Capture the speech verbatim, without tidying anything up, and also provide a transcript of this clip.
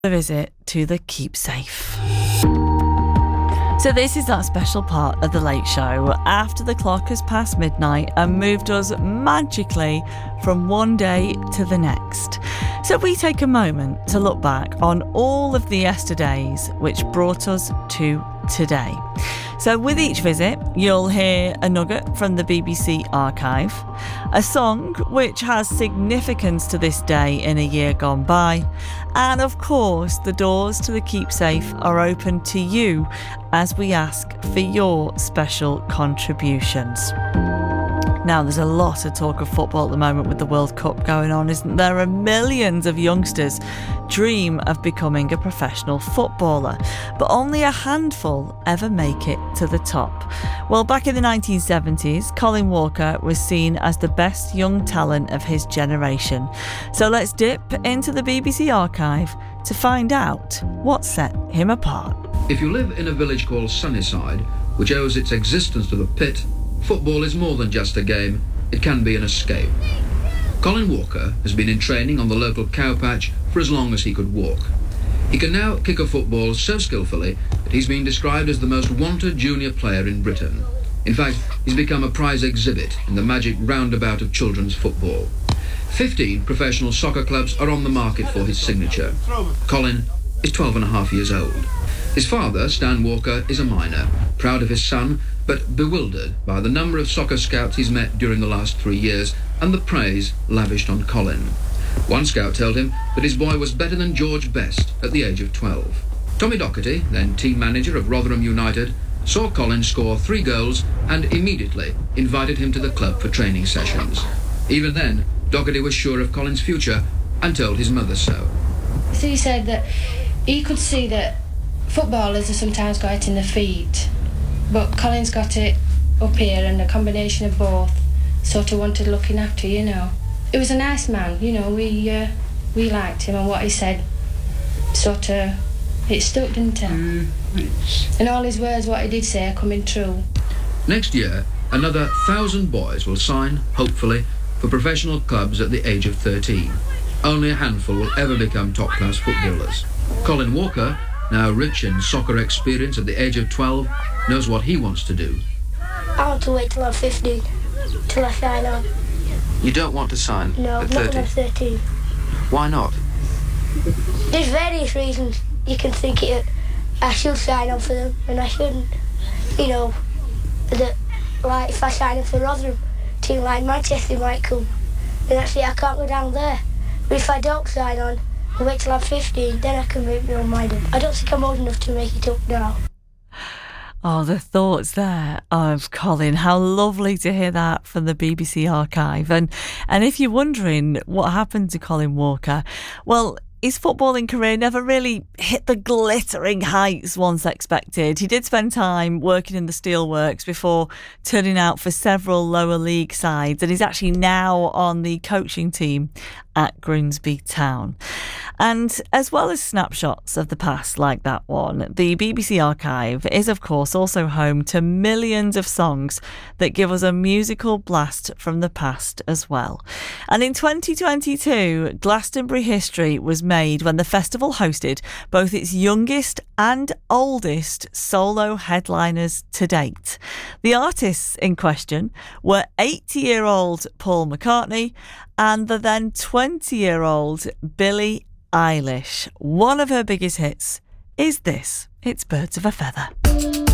A visit to the Keepsafe. So this is that special part of the Late Show after the clock has passed midnight and moved us magically from one day to the next. So we take a moment to look back on all of the yesterdays which brought us to today. So with each visit, you'll hear a nugget from the B B C archive, a song which has significance to this day in a year gone by, and of course the doors to the Keepsafe are open to you as we ask for your special contributions. Now, there's a lot of talk of football at the moment with the World Cup going on, isn't there? And millions of youngsters dream of becoming a professional footballer, but only a handful ever make it to the top. Well, back in the nineteen seventies, Colin Walker was seen as the best young talent of his generation. So let's dip into the B B C archive to find out what set him apart. If you live in a village called Sunnyside, which owes its existence to the pit, football is more than just a game, it can be an escape. Colin Walker has been in training on the local cow patch for as long as he could walk. He can now kick a football so skillfully that he's been described as the most wanted junior player in Britain. In fact, he's become a prize exhibit in the magic roundabout of children's football. Fifteen professional soccer clubs are on the market for his signature. Colin is twelve and a half years old. His father, Stan Walker, is a miner, proud of his son, but bewildered by the number of soccer scouts he's met during the last three years and the praise lavished on Colin. One scout told him that his boy was better than George Best at the age of twelve. Tommy Docherty, then team manager of Rotherham United, saw Colin score three goals and immediately invited him to the club for training sessions. Even then, Docherty was sure of Colin's future and told his mother so. So he said that he could see that footballers are sometimes got it in the feet, but Colin's got it up here, and a combination of both sort of wanted looking after, you know. He was a nice man, you know, we uh, we liked him, and what he said sort of, it stuck, didn't it? Mm, and all his words, what he did say, are coming true. Next year, another thousand boys will sign, hopefully, for professional clubs at the age of thirteen. Only a handful will ever become top-class footballers. Colin Walker, now rich in soccer experience at the age of twelve, knows what he wants to do. I want to wait till I'm fifteen, till I sign on. You don't want to sign no, at thirteen? No, thirty? not when I'm thirteen. Why not? There's various reasons you can think it. I should sign on for them, and I shouldn't. You know, that, like if I sign up for Rotherham, a team like Manchester might come, and actually I can't go down there. But if I don't sign on, I'll wait till I'm fifteen, then I can make my own mind up. I don't think I'm old enough to make it up now. Oh, the thoughts there of Colin. How lovely to hear that from the B B C archive. And and if you're wondering what happened to Colin Walker, well, his footballing career never really hit the glittering heights once expected. He did spend time working in the steelworks before turning out for several lower league sides, and he's actually now on the coaching team at Grimsby Town. And as well as snapshots of the past like that one, the B B C archive is of course also home to millions of songs that give us a musical blast from the past as well. And in twenty twenty-two, Glastonbury history was made when the festival hosted both its youngest and oldest solo headliners to date. The artists in question were eighty-year-old Paul McCartney and the then twenty-year-old Billie Eilish. One of her biggest hits is this. It's Birds of a Feather.